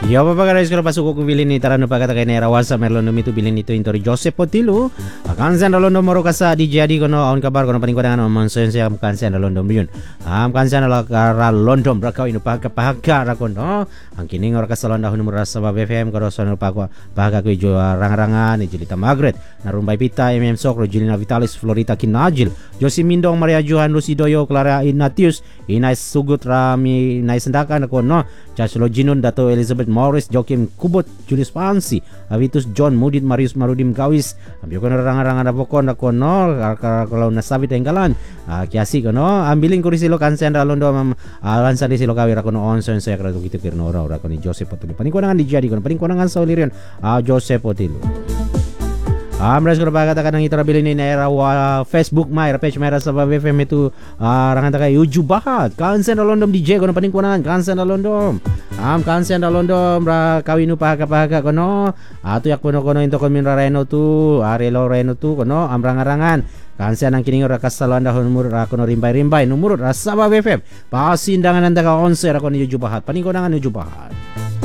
Ya bapa guys kalau pasuk ko bilin ni tarano pagata kay Nerawasa merlon itu bilin itu intori Joseph Potilu akan san londo moro kasa di jadi kono on kabar kono paling kudangan on sense am kan san londo biyun kan san la kara londo brakau inu pahaga ra kono ang kining ora kasa londo numero sa BFM kono sono pahaga ko jo rangarangan ni Jelita Margaret narumbay pita Sokro Julina Vitalis Florita Kinajil Josi Mindong Maria Johan Lucidoyo Clara Ignatius Inais Sugut Rami Inais Sendakan kono Chaslo Jinon Dato Elizabeth Morris Joaquim Kubot Julius Pansi Avitus John Mudit Marius Marudim Kawis ambil kono rangan-rangan apokon kono kalau nasabit enggalan kiasi kono ambilin kurisi lo kansen londo alansa di silo kawira kono onsen saya kira gitu kirno ora kono Joseph Potilu paling konangan dijadi kono paling konangan saulirion Joseph Potilu. Amras ko ba kata kanang itarabilin ni era Facebook mai page mai sa BFM itu rangan ta kay uju bahat kansen alondom DJ kono paning kunan kansen alondom kansen alondom ra kawinu pahaga kono yak kono into komin reno tu arelo reno tu kono rangan kansen ang kining ora kasalanda numur ra kono rimbay numur ra sa BFM pasindangan anda ka 11 ra kono uju bahat paning kunan uju bahat.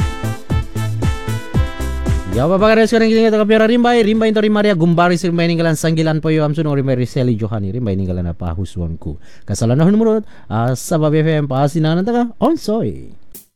Ya bapa kada sekarang kita kapira rimbai into Maria Gumbaris rimbai ninggalan sanggilan po yo amsun rimbai Riseli Johani rimbai ninggalan apa huswanku kasalan numero sa BFM pasinangan ta onsoy.